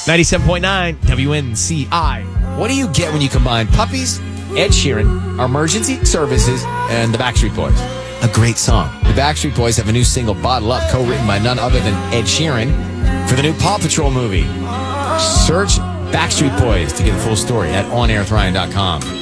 97.9 WNCI. What do you get when you combine puppies, Ed Sheeran, our emergency services, and the Backstreet Boys? A great song. The Backstreet Boys have a new single, Bottle Up, co-written by none other than Ed Sheeran for the new Paw Patrol movie. Search Backstreet Boys to get the full story at onairwithryan.com.